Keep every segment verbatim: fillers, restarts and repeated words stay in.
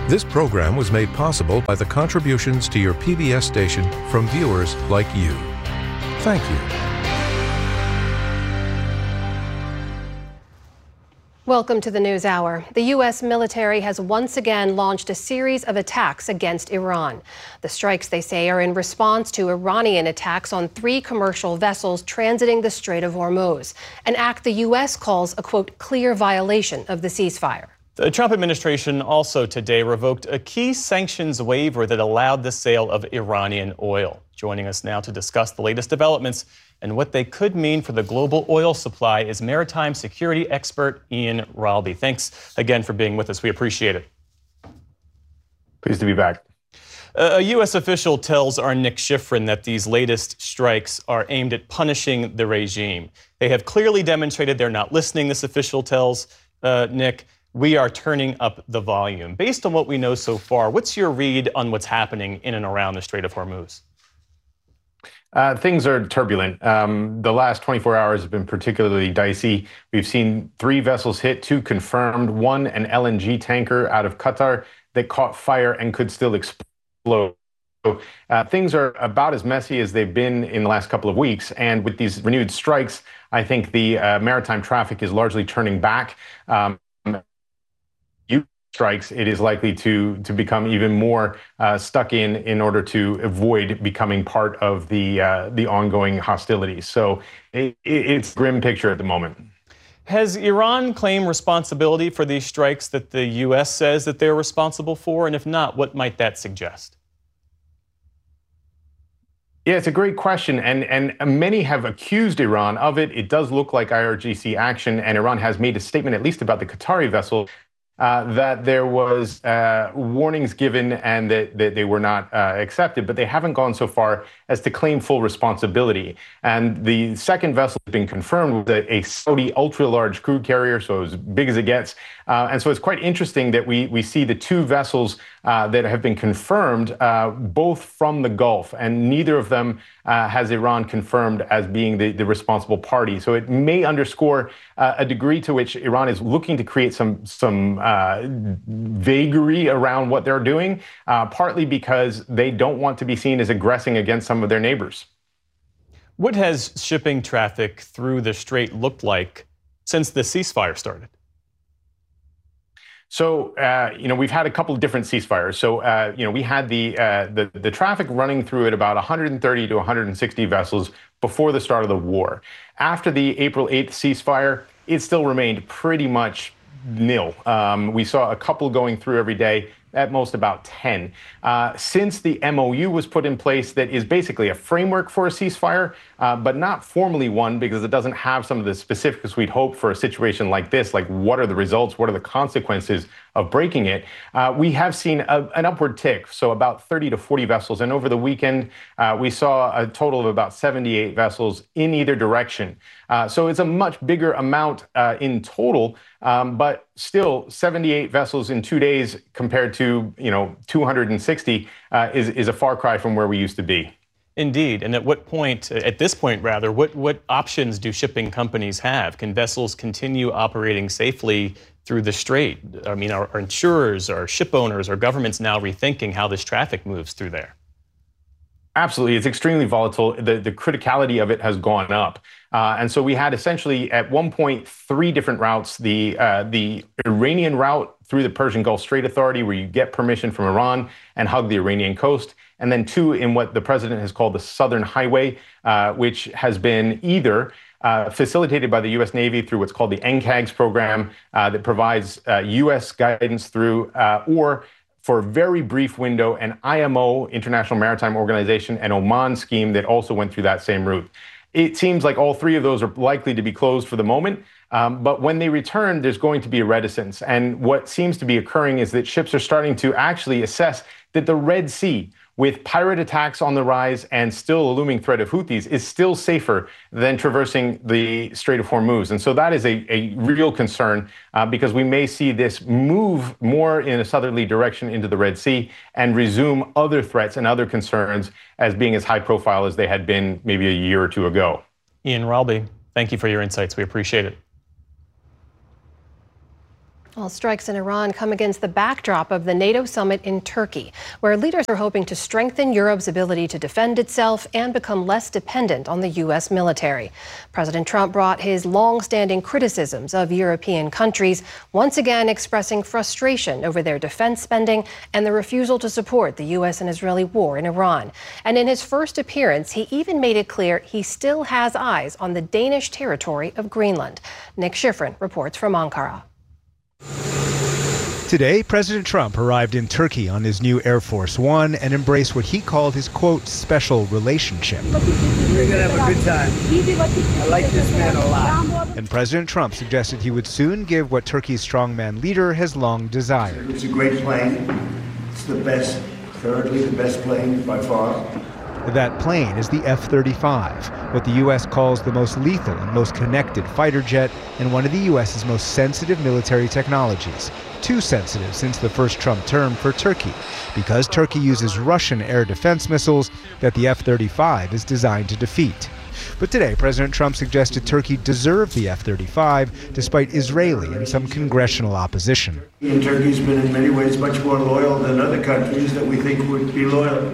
This program was made possible by the contributions to your P B S station from viewers like you. Thank you. Welcome to the News Hour. The U S military has once again launched a series of attacks against Iran. The strikes, they say, are in response to Iranian attacks on three commercial vessels transiting the Strait of Hormuz, an act the U S calls a, quote, clear violation of the ceasefire. The Trump administration also today revoked a key sanctions waiver that allowed the sale of Iranian oil. Joining us now to discuss the latest developments and what they could mean for the global oil supply is maritime security expert Ian Ralby. Thanks again for being with us. We appreciate it. Pleased to be back. A U S official tells our Nick Schifrin that these latest strikes are aimed at punishing the regime. They have clearly demonstrated they're not listening, this official tells uh, Nick. We are turning up the volume. Based on what we know so far, what's your read on what's happening in and around the Strait of Hormuz? Uh, things are turbulent. Um, the last twenty-four hours have been particularly dicey. We've seen three vessels hit, two confirmed, one an L N G tanker out of Qatar that caught fire and could still explode. So, uh, things are about as messy as they've been in the last couple of weeks. And with these renewed strikes, I think the uh, maritime traffic is largely turning back. Um, strikes, it is likely to to become even more uh, stuck in in order to avoid becoming part of the uh, the ongoing hostilities. So it, it's a grim picture at the moment. Has Iran claimed responsibility for these strikes that the U S says that they're responsible for? And if not, what might that suggest? Yeah, it's a great question, and and many have accused Iran of it. It does look like I R G C action, and Iran has made a statement, at least about the Qatari vessel, Uh, that there was uh, warnings given and that, that they were not uh, accepted, but they haven't gone so far as to claim full responsibility. And the second vessel has been confirmed with a, a Saudi ultra-large crude carrier, so as big as it gets. Uh, and so it's quite interesting that we we see the two vessels uh, that have been confirmed, uh, both from the Gulf, and neither of them uh, has Iran confirmed as being the, the responsible party. So it may underscore uh, a degree to which Iran is looking to create some some uh, vagary around what they're doing, uh, partly because they don't want to be seen as aggressing against some of their neighbors. What has shipping traffic through the strait looked like since the ceasefire started? So, uh, you know, we've had a couple of different ceasefires. So, uh, you know, we had the, uh, the the traffic running through at about one hundred thirty to one hundred sixty vessels before the start of the war. After the April eighth ceasefire, it still remained pretty much nil. Um, we saw a couple going through every day, at most about ten. Uh, since the M O U was put in place, that is basically a framework for a ceasefire, uh, but not formally one, because it doesn't have some of the specifics we'd hope for a situation like this, like what are the results, what are the consequences of breaking it. Uh, we have seen a, an upward tick, so about thirty to forty vessels. And over the weekend, uh, we saw a total of about seventy-eight vessels in either direction. Uh, so it's a much bigger amount uh, in total, um, but still seventy-eight vessels in two days compared to, you know, two hundred sixty uh, is, is a far cry from where we used to be. Indeed. And at what point, at this point rather, what, what options do shipping companies have? Can vessels continue operating safely through the strait? I mean, are, are insurers, are ship owners, are governments now rethinking how this traffic moves through there? Absolutely. It's extremely volatile. The, the criticality of it has gone up. Uh, and so we had essentially at one point three different routes. The, uh, the Iranian route through the Persian Gulf Strait Authority, where you get permission from Iran and hug the Iranian coast. And then two in what the president has called the Southern Highway, uh, which has been either uh, facilitated by the U S Navy through what's called the N C A Gs program uh, that provides uh, U S guidance through, uh, or for a very brief window, an I M O, International Maritime Organization, and Oman scheme that also went through that same route. It seems like all three of those are likely to be closed for the moment, um, but when they return, there's going to be a reticence. And what seems to be occurring is that ships are starting to actually assess that the Red Sea, with pirate attacks on the rise and still a looming threat of Houthis, is still safer than traversing the Strait of Hormuz. And so that is a, a real concern uh, because we may see this move more in a southerly direction into the Red Sea and resume other threats and other concerns as being as high profile as they had been maybe a year or two ago. Ian Ralby, thank you for your insights. We appreciate it. Well, strikes in Iran come against the backdrop of the NATO summit in Turkey, where leaders are hoping to strengthen Europe's ability to defend itself and become less dependent on the U S military. President Trump brought his long-standing criticisms of European countries, once again expressing frustration over their defense spending and the refusal to support the U S and Israeli war in Iran. And in his first appearance, he even made it clear he still has eyes on the Danish territory of Greenland. Nick Schifrin reports from Ankara. Today, President Trump arrived in Turkey on his new Air Force One and embraced what he called his, quote, special relationship. We're going to have a good time. I like this man a lot. And President Trump suggested he would soon give what Turkey's strongman leader has long desired. It's a great plane. It's the best, thirdly, the best plane by far. That plane is the F thirty-five, what the U S calls the most lethal and most connected fighter jet and one of the U S's most sensitive military technologies. Too sensitive since the first Trump term for Turkey, because Turkey uses Russian air defense missiles that the F thirty-five is designed to defeat. But today, President Trump suggested Turkey deserved the F thirty-five despite Israeli and some congressional opposition. And Turkey's been in many ways much more loyal than other countries that we think would be loyal.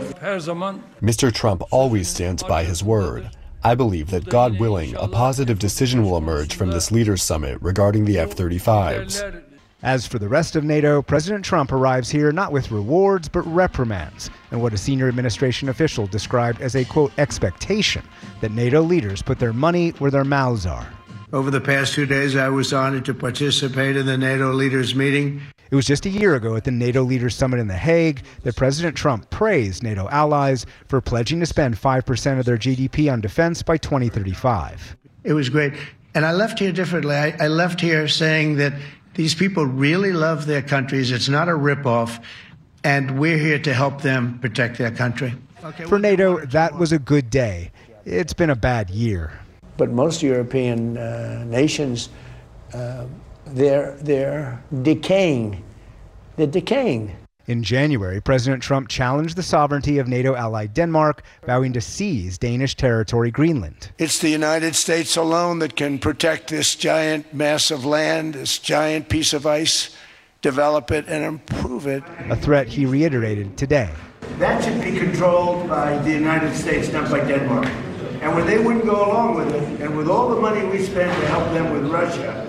Mister Trump always stands by his word. I believe that, God willing, a positive decision will emerge from this leaders' summit regarding the F thirty-fives. As for the rest of NATO, President Trump arrives here not with rewards, but reprimands, and what a senior administration official described as a, quote, expectation that NATO leaders put their money where their mouths are. Over the past two days, I was honored to participate in the NATO leaders meeting. It was just a year ago at the NATO Leaders Summit in The Hague that President Trump praised NATO allies for pledging to spend five percent of their G D P on defense by twenty thirty-five. It was great. And I left here differently. I, I left here saying that these people really love their countries. It's not a ripoff, and we're here to help them protect their country. Okay, For NATO, that was a good day. It's been a bad year. But most European uh, nations, uh, they're, they're decaying. They're decaying. In January, President Trump challenged the sovereignty of NATO ally Denmark, vowing to seize Danish territory Greenland. It's the United States alone that can protect this giant mass of land, this giant piece of ice, develop it and improve it. A threat he reiterated today. That should be controlled by the United States, not by Denmark. And when they wouldn't go along with it, and with all the money we spend to help them with Russia,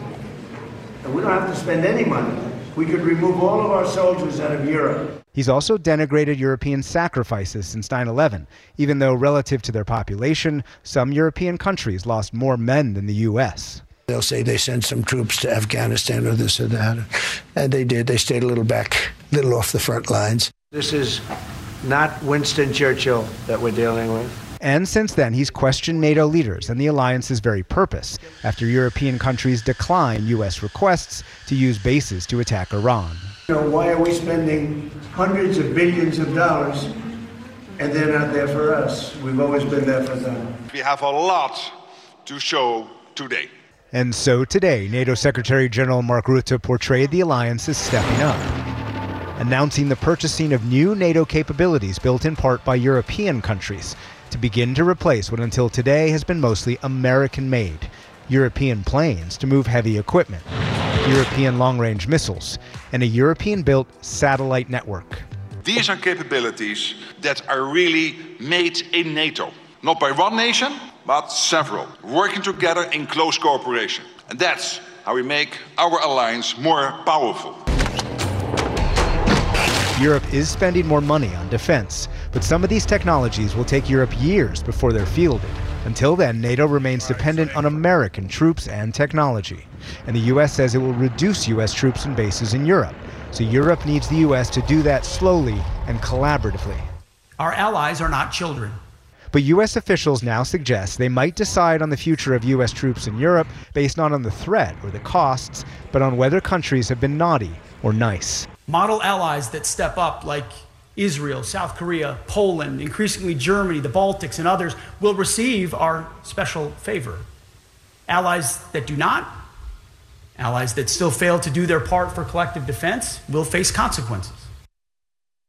and we don't have to spend any money, we could remove all of our soldiers out of Europe. He's also denigrated European sacrifices since nine eleven, even though relative to their population, some European countries lost more men than the U S. They'll say they sent some troops to Afghanistan or this or that, and they did. They stayed a little back, a little off the front lines. This is not Winston Churchill that we're dealing with. And since then, he's questioned NATO leaders and the alliance's very purpose after European countries decline U S requests to use bases to attack Iran. You know, why are we spending hundreds of billions of dollars and they're not there for us? We've always been there for them. We have a lot to show today. And so today, NATO Secretary General Mark Rutte portrayed the alliance as stepping up, announcing the purchasing of new NATO capabilities built in part by European countries to begin to replace what until today has been mostly American-made European planes to move heavy equipment, European long-range missiles, and a European-built satellite network. These are capabilities that are really made in NATO, not by one nation, but several, working together in close cooperation. And that's how we make our alliance more powerful. Europe is spending more money on defense, but some of these technologies will take Europe years before they're fielded. Until then, NATO remains dependent on American troops and technology. And the U S says it will reduce U S troops and bases in Europe. So Europe needs the U S to do that slowly and collaboratively. Our allies are not children. But U S officials now suggest they might decide on the future of U S troops in Europe based not on the threat or the costs, but on whether countries have been naughty or nice. Model allies that step up, like Israel, South Korea, Poland, increasingly Germany, the Baltics, and others, will receive our special favor. Allies that do not, allies that still fail to do their part for collective defense, will face consequences.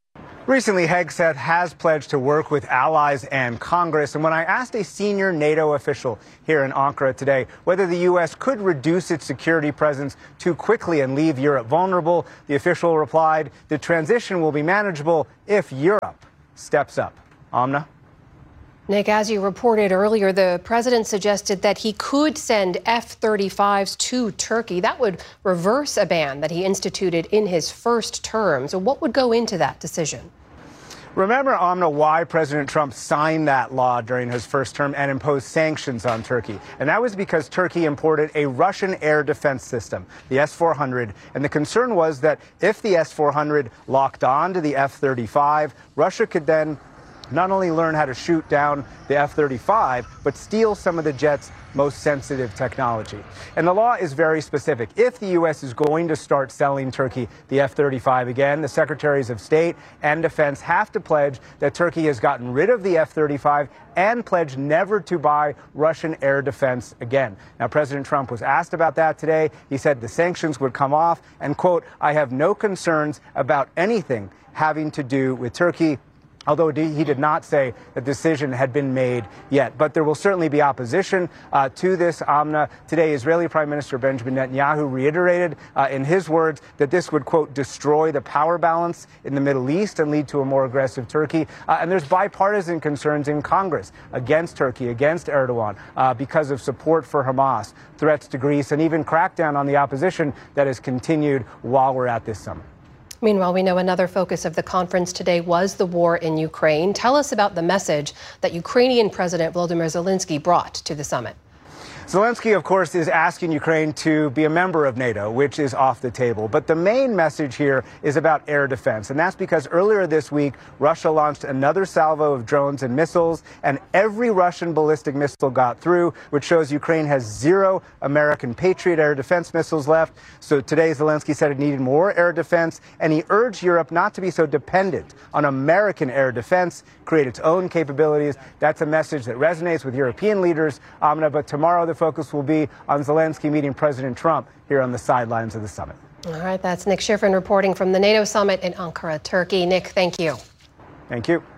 Recently, Hegseth has pledged to work with allies and Congress. And when I asked a senior NATO official here in Ankara today whether the U S could reduce its security presence too quickly and leave Europe vulnerable, the official replied, the transition will be manageable if Europe steps up. Amna? Nick, as you reported earlier, the president suggested that he could send F thirty-fives to Turkey. That would reverse a ban that he instituted in his first term. So what would go into that decision? Remember, Amna, why President Trump signed that law during his first term and imposed sanctions on Turkey. And that was because Turkey imported a Russian air defense system, the S four hundred. And the concern was that if the S four hundred locked on to the F thirty-five, Russia could then not only learn how to shoot down the F thirty-five, but steal some of the jet's most sensitive technology. And the law is very specific. If the U S is going to start selling Turkey the F thirty-five again, the Secretaries of State and Defense have to pledge that Turkey has gotten rid of the F thirty-five and pledge never to buy Russian air defense again. Now, President Trump was asked about that today. He said the sanctions would come off and, quote, I have no concerns about anything having to do with Turkey. Although he did not say the decision had been made yet. But there will certainly be opposition uh, to this, Amna. Today, Israeli Prime Minister Benjamin Netanyahu reiterated uh, in his words that this would, quote, destroy the power balance in the Middle East and lead to a more aggressive Turkey. Uh, and there's bipartisan concerns in Congress against Turkey, against Erdogan, uh, because of support for Hamas, threats to Greece, and even crackdown on the opposition that has continued while we're at this summit. Meanwhile, we know another focus of the conference today was the war in Ukraine. Tell us about the message that Ukrainian President Volodymyr Zelensky brought to the summit. Zelensky, of course, is asking Ukraine to be a member of NATO, which is off the table. But the main message here is about air defense. And that's because earlier this week, Russia launched another salvo of drones and missiles, and every Russian ballistic missile got through, which shows Ukraine has zero American Patriot air defense missiles left. So today, Zelensky said it needed more air defense, and he urged Europe not to be so dependent on American air defense, create its own capabilities. That's a message that resonates with European leaders. Amna, but tomorrow, the focus will be on Zelensky meeting President Trump here on the sidelines of the summit. All right, that's Nick Schifrin reporting from the NATO summit in Ankara, Turkey. Nick, thank you. Thank you.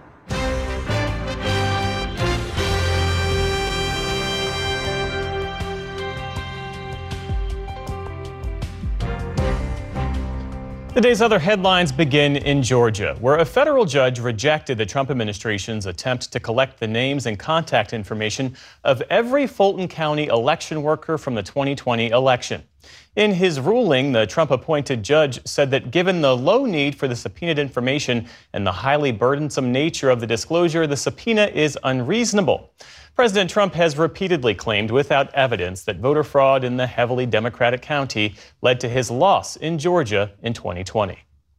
The day's other headlines begin in Georgia, where a federal judge rejected the Trump administration's attempt to collect the names and contact information of every Fulton County election worker from the twenty twenty election. In his ruling, the Trump-appointed judge said that given the low need for the subpoenaed information and the highly burdensome nature of the disclosure, the subpoena is unreasonable. President Trump has repeatedly claimed without evidence that voter fraud in the heavily Democratic county led to his loss in Georgia in twenty twenty.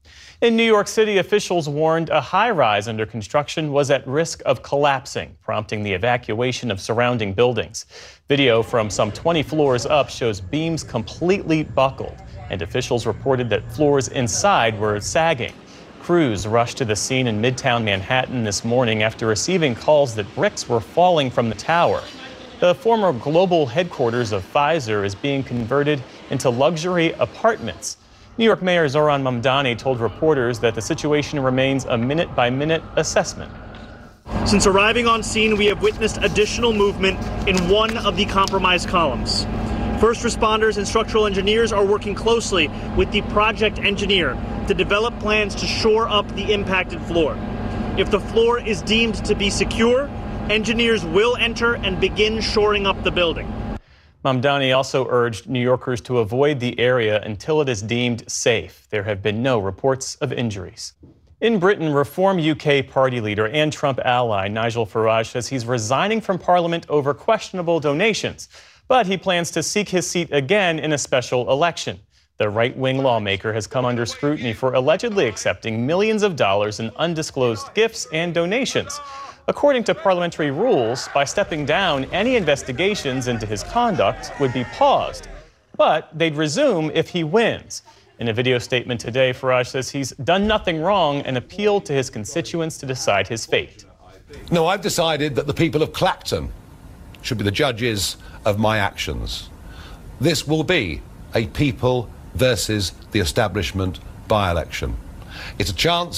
In New York City, officials warned a high-rise under construction was at risk of collapsing, prompting the evacuation of surrounding buildings. Video from some twenty floors up shows beams completely buckled, and officials reported that floors inside were sagging. Crews rushed to the scene in Midtown Manhattan this morning after receiving calls that bricks were falling from the tower. The former global headquarters of Pfizer is being converted into luxury apartments. New York Mayor Zohran Mamdani told reporters that the situation remains a minute-by-minute assessment. Since arriving on scene, we have witnessed additional movement in one of the compromised columns. First responders and structural engineers are working closely with the project engineer to develop plans to shore up the impacted floor. If the floor is deemed to be secure, engineers will enter and begin shoring up the building. Mamdani also urged New Yorkers to avoid the area until it is deemed safe. There have been no reports of injuries. In Britain, Reform U K party leader and Trump ally Nigel Farage says he's resigning from Parliament over questionable donations, but he plans to seek his seat again in a special election. The right-wing lawmaker has come under scrutiny for allegedly accepting millions of dollars in undisclosed gifts and donations. According to parliamentary rules, by stepping down, any investigations into his conduct would be paused, but they'd resume if he wins. In a video statement today, Farage says he's done nothing wrong and appealed to his constituents to decide his fate. No, I've decided that the people of Clacton should be the judges of my actions. This will be a people versus the establishment by-election. It's a chance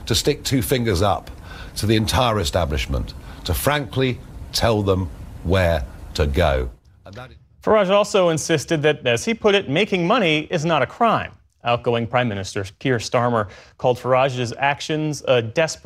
to stick two fingers up to the entire establishment, to frankly tell them where to go. And that is- Farage also insisted that, as he put it, making money is not a crime. Outgoing Prime Minister Keir Starmer called Farage's actions a desperate